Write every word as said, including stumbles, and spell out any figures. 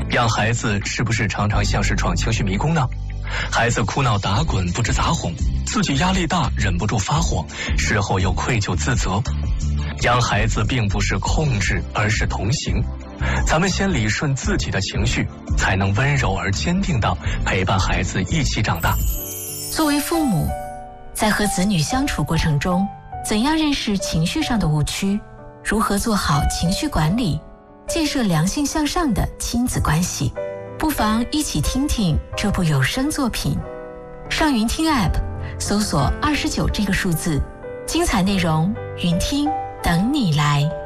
养孩子是不是常常像是闯情绪迷宫呢？孩子哭闹打滚不知咋哄，自己压力大忍不住发火，事后又愧疚自责。养孩子并不是控制，而是同行。咱们先理顺自己的情绪，才能温柔而坚定地陪伴孩子一起长大。 作为父母，在和子女相处过程中，怎样认识情绪上的误区，如何做好情绪管理，建设良性向上的亲子关系，不妨一起听听这部有声作品。上云听 App 搜索二十九这个数字，精彩内容云听等你来。